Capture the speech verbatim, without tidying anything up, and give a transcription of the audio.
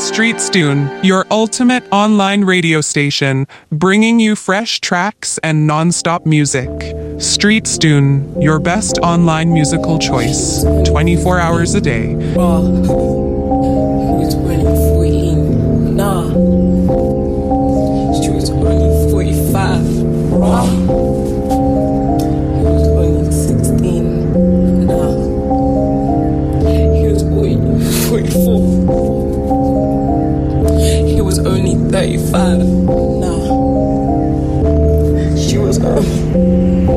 StreetStune, your ultimate online radio station, bringing you fresh tracks and non-stop music. StreetStune, your best online musical choice, twenty-four hours a day. Raw. It's twenty fourteen. Nah. She was only forty-five. Raw. He was only sixteen. Nah. He was only forty-four. He was only thirty-five. Nah. She was only